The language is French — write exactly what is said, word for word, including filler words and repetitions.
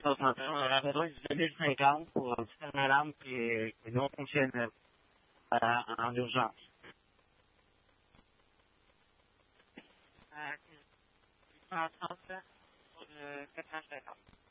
Ça, ça, on avait besoin du deux mille cinquante pour faire une alarme qui est, qui est non fonctionnelle euh, en urgence. Euh, six cent trente, euh, quatre cent cinquante.